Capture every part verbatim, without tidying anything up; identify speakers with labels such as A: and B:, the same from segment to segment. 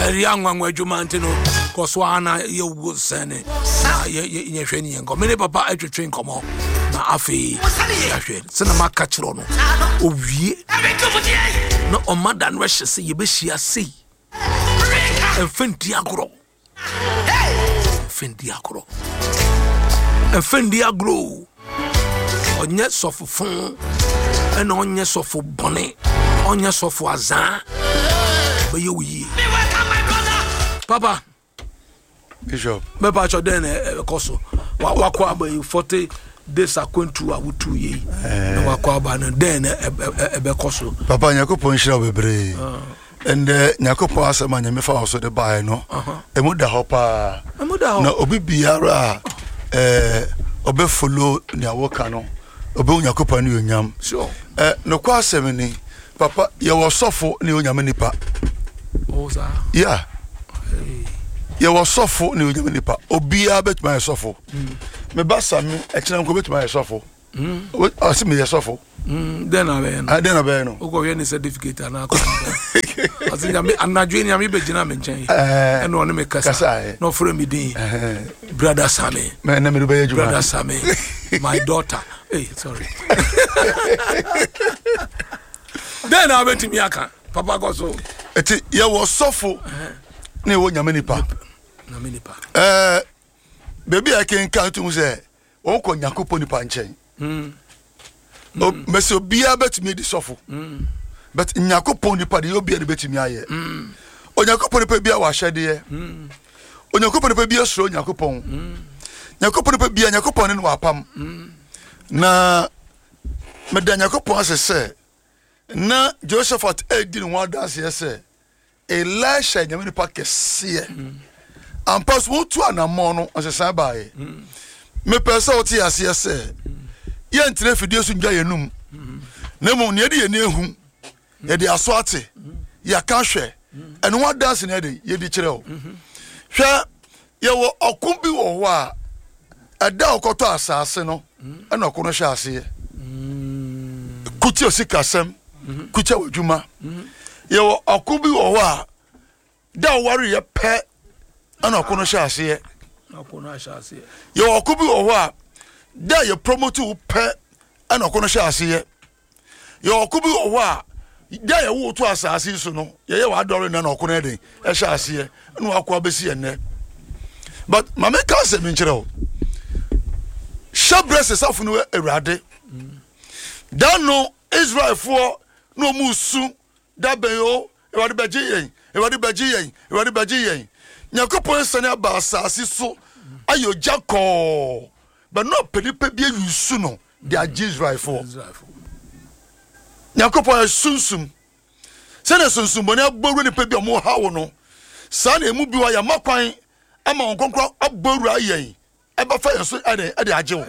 A: Eriangwa adwuma ntino koso ana ye wo sene ye ye hwe ne yenko me ne papa atwetwe nkomo na afi ya hwe sena maka kiro no owie no omada no hye se ye be hia sei enfendi agro enfendi agro enfendi agro onye sofofon ena onye sofo bone onye sofo azan be ye wi papa
B: Bishop
A: me pa cho den e koso wa wakwa ba forty days akwantu a wutu yi na wakwa ba no den e be koso
B: papa nyakopon hira bebre and nyakopon asema nya me fa so de bae no e mu da hopa
A: e mu da ho
B: na obi biara eh obe follow ni awoka no obe nyakopon ni onyam
A: sure
B: eh no kwa asem ni papa ye wo sofo ni onyam nipa
A: oza
B: yeah ye wo sofo ni onyam nipa obia betuma ye sofo me basa me e kina ko betuma ye sofo mm o se me ye sofo
A: mm den abe no
B: ah den abe no
A: o go ye ni certificate na ko asinga me anadwe ni am be gina me nchen e no no me kasa no for me din brother Sami
B: me na me do be adwuma
A: brother Sami my daughter hey sorry den abe timi aka papa go so
B: eti ye wo sofo ni wo nyame nipa
A: na me nipa
B: eh baby I can count to say o ko nyakopon nipa nchen mm o mesi obia betimi di sofo mm but nyakopon nipa de obia de betimi aye mm o nyakopon nipa bia wa hyede ye mm o nyakopon nipa bia suro nyakopon mm nyakopon nipa bia nyakopon ne no apam mm na me da nyakopon asese na Josephat edi no dance yese Elisha nyame nipa kese ampas wo tu anamon no asesa baaye me pesa wo ti ase ese ye ntre fidie so ndwa yenum na mo ne de ye ne ehu ye de aso ate ya ka hwe eno wa dance ne de ye di kire o hwe ye wo okun bi wo ho a ada okoto asase no ena okono hwe ase ye kuti osikasem kuti wadwuma ye wo okun bi wo ho a da wari ye pe ana okono hwe ase ye
A: okono hwe ase ye
B: ye okun bi wo ho a da ye promote wo pe ana okono hwe ase ye ye okun bi wo ho a da ye wo to asase so no ye ye wa dore na okono eden e hwe ase ye na akwa besi enne but mama ka se mi nkire o shabrese safu no ewrade da no Israel for no musu da beyo e wade baji yen e wade baji yen e wade baji yen nyakopon sane aba asase so ayo jako but no pedipe bia yusu no de Israel for nyakopon sunsum sene sunsum bone aboru ni pe bia mo hawo no sa na emu bi wa ya makwan ama onkonkro aboru ayen e ba fa yeso ade ade ajewo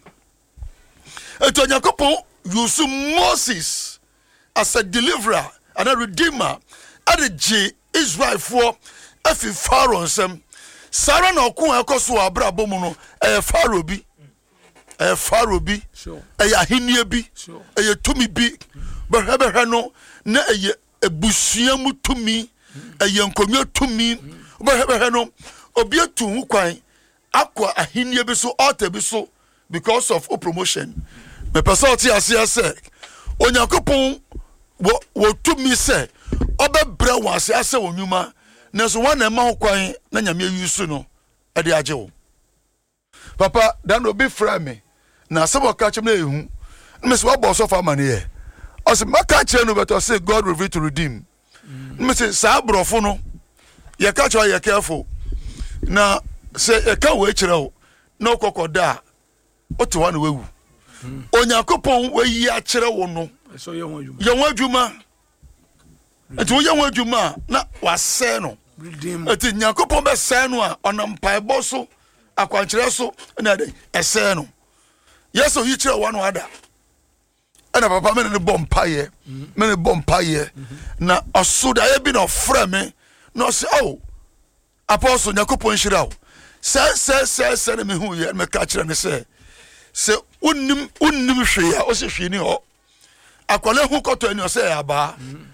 B: eto nyakopon yusu Moses as a deliverer and a redeemer at the G Israel for afi Pharaoh nsem Sarah na okun ekoso abra bomu no e Pharaoh bi e Pharaoh bi e ya hinie bi e ye tumi bi be hebe no na e ye ebusua mu tumi e ye nkonwa tumi be hebe no obi atu hu kwan akwa ahinie bi so altar bi so because of promotion me person ti ase ase Onyakopon wo wo tumi se obebra wase ase wonuma na so wana ma kwan na nyame yusu no e de ajewo papa dan obi fra me na sebo ka chem na ehu me se wo so fa mane ye o se maka kire no beto say God reveal to redeem me se sa brofo no ye ka cho ye careful na se e ka we kire o na okokoda o to wa na wewu Onyakopon we yi a kire wo no
A: so ye won adwuma
B: ye won adwuma enti wo ye won adwuma na wase no enti nyakopon be se no a onam paebo so akwankire so na de ese no yeso yi kire wo no ada ana papa me ne bom paye me ne bom paye na osuda ye bi no fra me no se oh apostle nyakopon hira wo se se se se ne me hu ye me ka kire ne se se unnim unnim hwe ya o se hwe ni ho akwale hu koto ani o se aba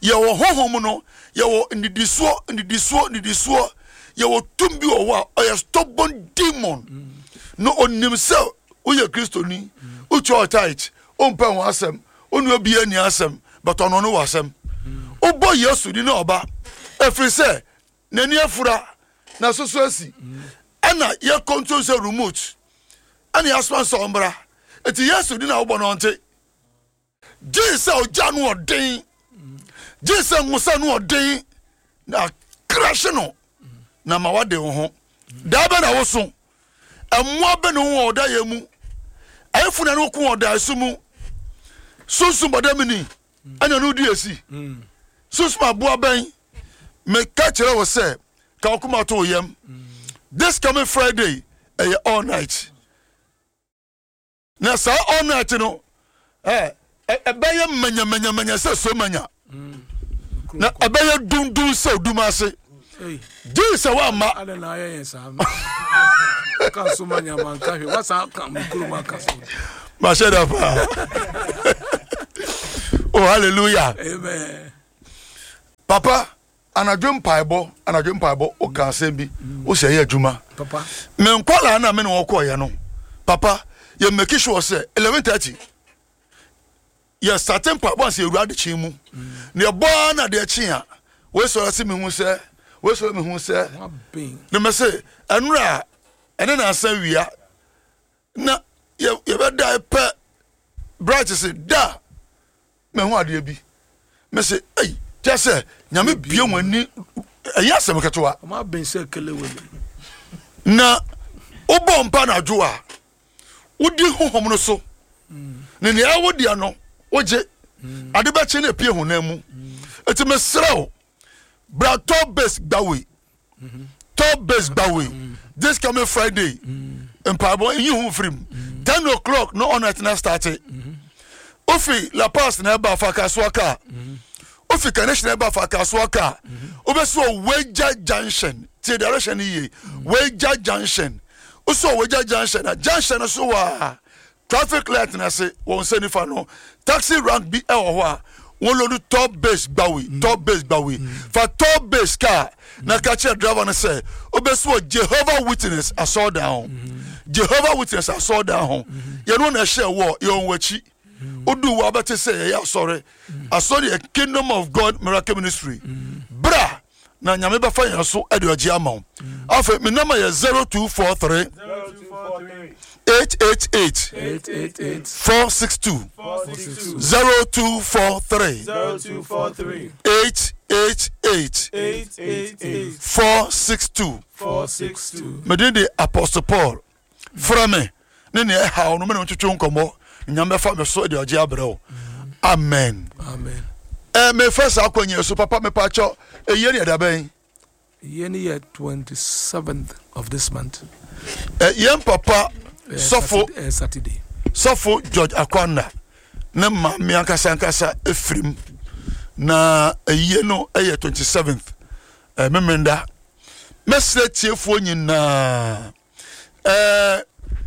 B: ye wo honhom no ye wo ndidisuo ndidisuo ndidisuo ye wo tumbi wo wa oye stubborn demon mm. no onim se uye Kristo ni mm. ucho tight ompa ho asem onu obia ni asem but ono no wasem mm. obo Yesu di na oba efri se nani afura na soso asi mm. ana ye control se remote ana ya sponsor ombra eti Yesu di na obo no nte Jesus oja no odin Jesus ngusa no odin na crash no na mawade wo ho da ba na wo so ammo be no wo oda yemu ayefu na no ku oda asumu sunsun bodamini anya no du esi sunsun aboa ben me ka kire wo se ka kuma to yem this coming Friday eh all night na sa all night no eh ebeye manya manya manya se so manya na ebeye dun dun se odumase Jesus wa ma
A: ale na ayen sa ka so manya man ka hwe wasa ka mukuru ma ka so
B: ma sheda pa oh hallelujah
A: amen
B: papa anadwem paibo anadwem paibo o ka sembi o se ye adwuma
A: papa
B: me nkwala na me no wo ko ye no papa ye make sure say eleven thirty ye certain paibo say ruade chi mu ne bo na de chi a we so rase me hu say we so me hu say ne me say enura ene na san wia na ye ye be da pe bright say da me hu ade bi me say ei just say nyame bie mwani eya sem ketwa
A: ma ben say kele we
B: na obo mpa na dwo a wodi honhom no so ne ne awodi ano oje ade ba che na pie honamu eti me srew bra top base gbawe top base gbawe this coming Friday in Pabo you hu free ten o'clock no on at na start ofi la pass na ba fa kaswaka ofi connection na ba fa kaswaka obeso Weja Junction ti direction yi Weja Junction oso Weja Junction na junction so wa traffic light na say won say ni fa no taxi rank bi e wo ho a won lo top base gbawe top base gbawe for top base car na catch driver na say obeso Jehovah Witness I saw down Jehovah Witness I saw down you know na share war you on wachi odu wa bete say ya sorry I saw the Kingdom of God Miracle Ministry bra na nyame ba fa yan so ade oje amon afa me number is zero two four three eight eight eight
A: eight eight eight
B: four six two zero two four three eight eight eight four six two me dey the Apostle Paul frame ne ne ha no me no twetwe nkomo nyame fa me so de oje abrao amen
A: amen
B: eh me first akwanye so papa me pa cho e yeri ada ben
A: yeni year twenty-seventh of this month
B: eh yem papa
A: uh,
B: sofo
A: Saturday, uh, Saturday
B: sofo George Akwana ne ma me ankasa ankasa efrim na eyi no eh twenty-seventh eh memenda mesle tiefo nyina eh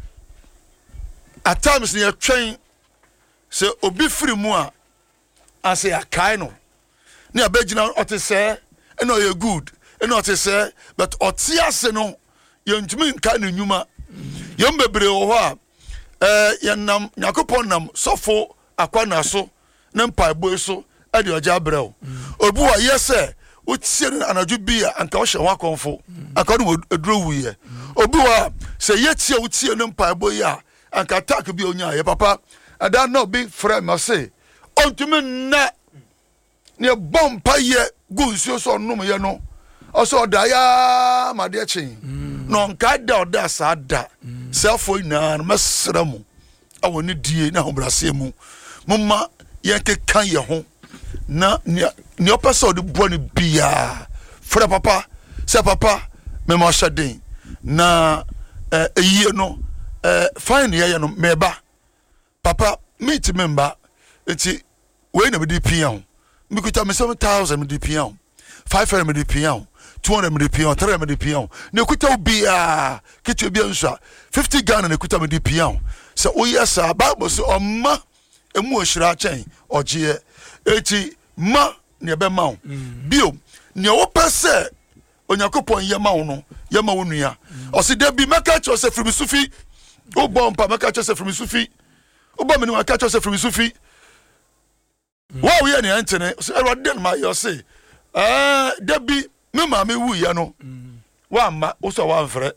B: at times near train say obi free mu a ase akai no ne abegina ote say e no ye good e no ote say but ote ase no ye ntumi nka ne nyuma ye mbebre wo ho a eh ye nam yakopon nam sofo Akwana so ne mpaebo so e de oja brew obi wa ye say utie no anaju bia anka wo hye ho akonfo aka no eduro wuye obi wa say ye tie utie ne mpaebo ya anka attack bi onya ye papa ada no be friend ma say ontumi na ne bompa ye gunsuo so num ye no oso da ya made echi no nka da oda sa da selfo ina masramu awoni die na hobrase mu mumma ye kekan ye ho na ne opese odi boni bia fra papa se papa me ma shaden na eh eyi no eh fine ye no meba papa meet member enti we na be di pian me kuta me seven thousand me di pian five hundred me di pian two hundred me di pian three hundred me di pian ne kuta bia kitu bia nso fifty Ghana ne kuta me di pian se o yesa bible so omma emu ohira chen oje eti ma ne be ma wo bio ne wo pese Onyakopon yema wo no yema wo nua o se da bi meka cho se frimi sufi o bom pa meka cho se frimi sufi o bom ni meka cho se frimi sufi wa wo ye ne antene so erode ma yo se eh da bi me ma me wu ye no wa ma o so wa mfre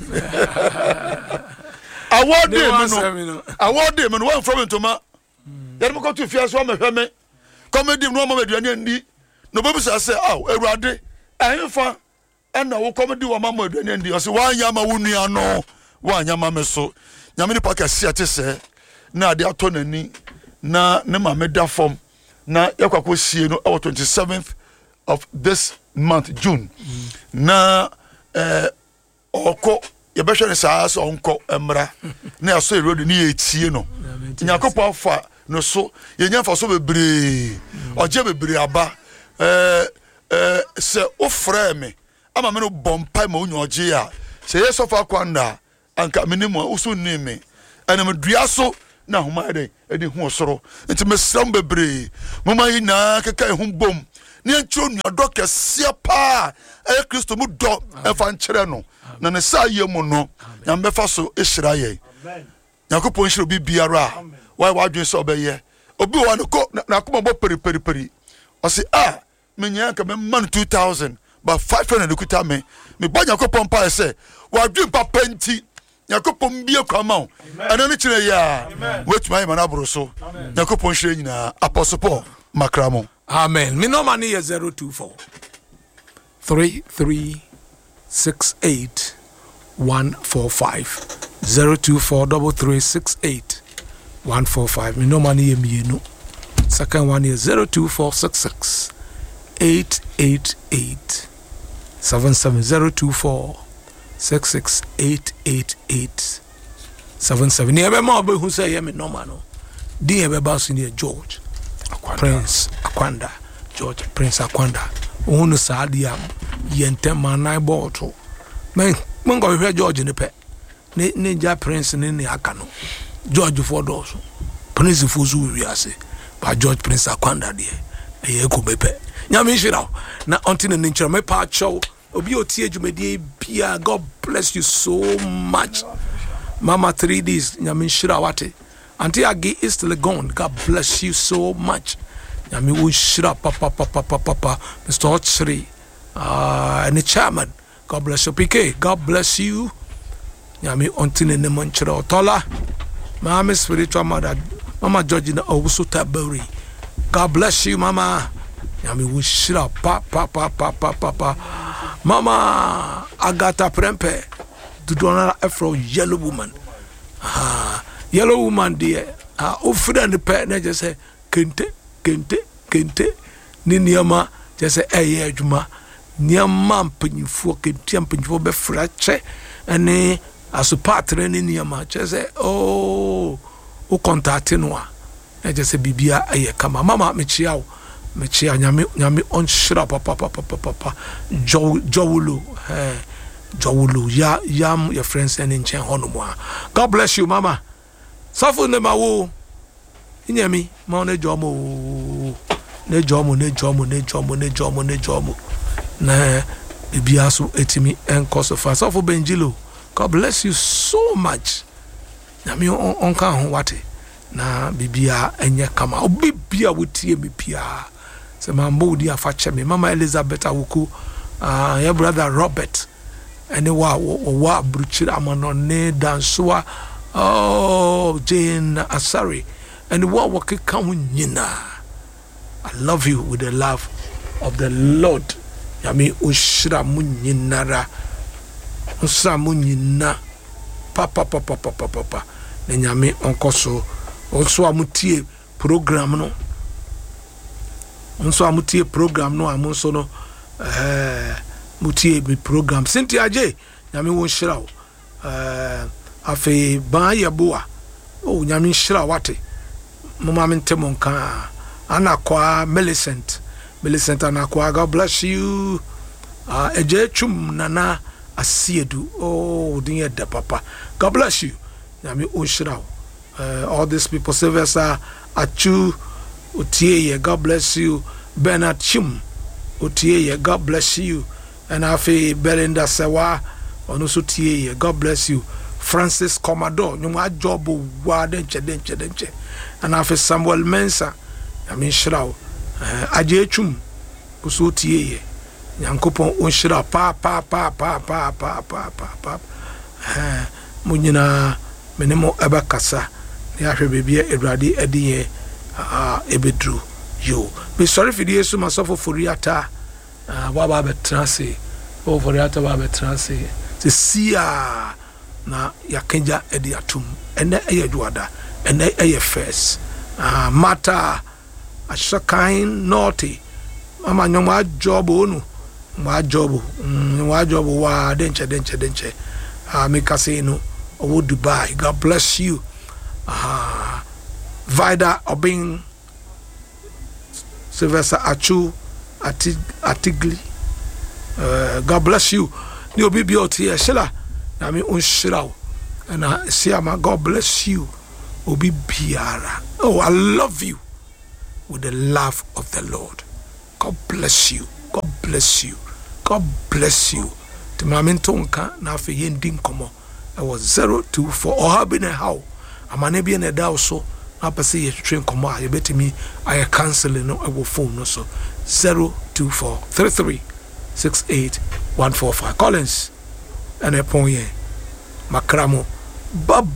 B: award day me no award day me no wa from ntoma ya me ko to fia so ma hwe me comedy no ma maduane ndi no bobi sa se aw erade ahemfa ana wo comedy wo ma maduane ndi o se wa nya ma wo nua no wa nya ma me so nya me ni pa si ate se na ade ato nani na ne ma me da form na yakwakwo sie no on twenty-seventh of this month June mm. na eh oko ye be hwe ne saa so onko emra na ya so road ni etie no Nyakopo fa no so ye nya fa so bebre oje bebre aba eh eh se ofre me ama me no bompa ma onyo oje a se ye so fa kwanda anka me ni mo usu ni me ana me dua so na homa ede edi hu soro enti me sram bebre mama yi na keka hu bom ni antro nu do kese pa e Kristo mu do e fa nkere no na ne sa ye mu no na me fa so ehira ye amen Yakopon hiro bi biara why wadwen so be ye obi wa no ko na akoma bo peri peri peri o se ah me nya ka me man two thousand but five hundred kuta me me ba Yakopon pa se wadwen pa penti Yakopon bia kwa ma ana ne kire ya wetu mai mana boro so Yakopon hire nyina apostle Paul makramo
A: amen me no money is zero two four three three six eight one four five zero two four three three six eight one four five me no money me no second one is zero two four six six eight eight eight seven seven zero two four six six eight eight eight seven seven ne be ma be hu say ye me normal no din e be ba so ne George Akwanda. Prince Akwanda George Prince Akwanda onu sadia yentema nine bottle men men go hwe George ne pe ne ne ja Prince ne ne aka no George for those Prince for zu wiase ba George Prince Akwanda de e ko bepe nyame hira na onti ne nchira me pa chow obi oti adwumadi bia God bless you so much Mama three Ds nyame hira wate Auntie Agi is still gone. God bless you so much. Yami wo shira papa papa papa papa Mister Ochri uh and the chairman. God bless you P K. God bless you. Yami ontine ne monchira otola. Mama spiritual mother Mama Georgina Owusu Taberi. God bless you Mama. Yami wo shira papa papa papa papa Mama Agata Prempe. Dudona Afro yellow woman. Ah Yellow woman dear, ah, oh, friend the pet, na just say, kente, kente, kente, ni niama, just say, eh, juma, niama, penny for kentiam, penny for be fracture, and eh, as a partner ni niama, just say, oh, oh, contact noa, I just say, bibia, eh, come, mama, me chiao, me chia, nyami, nyami, on shrap, papa, papa, papa, jo, jowulu, eh, jowulu, ya, yam, your friends, and in chen honomwa. God bless you, mama. Safu ne mawo inyami ma ne jomo ne jomo ne jomo ne jomo ne jomo ne jomo na bibiaso etimi enkoso fa Safu Benjilo. God bless you so much na mi on kan ho wate na bibia enye kama obibia wotie mi pia se mambo di afa cheme Mama Elizabeth awuku ah your brother Robert ene wa wa bruchira amano ne dansoa Oh, Jane Asari, and what will come yina? I love you with the love of the Lord. Yami ushra munyinara, usra munyina, papa papa papa papa. Nenyami onkoso, also amutie program no. Also amutie program no amonso no. Eh, mutie bi program. Cynthia J, yami ushra. Eh. Afe ba yeboa o nyame hira wate mama mentemo nka anakwa Millicent Millicent anakwa God bless you ah uh, eje twum nana asiedu oh din de papa God bless you nyame o hira uh, all these people Sylvester Achu Otie God bless you Bernard Chim otie God bless you and afi Belinda Sewa ono so tie God bless you Francis Commodore nyuma job wa denche denche denche and afi Samuel Mensa I mean shraw Ajechum kuso tie Nyankopon onhyira pa pa pa pa pa pa pa pa pa eh munyina menemo ebakasa ne ahwe bebia Ewurade ediye ah ebedru yo be sorry for the Yesu masofo foriata ah baba betrase o foriata baba betrase se sia na yakenja edi atum ene eye duada ene eye first ah mata asakain naughty mama nyoma job onu ma job wa job wa denche denche denche ah me kase no o Dubai. God bless you. ah Vida Obin Sylvester Achu Atig Atigli uh, God bless you. Ni obi bi oti e shela na me onshiraw na siama God bless you obi biara. Oh, I love you with the love of the Lord. God bless you. God bless you. God bless you. To mamento nka na fe yendin komo e was zero two four or have been a how amane bi na da so na pese ye train komo a ye betimi I cancel no e wo phone no so zero two four three three six eight one four five Collins and a point makramo bye.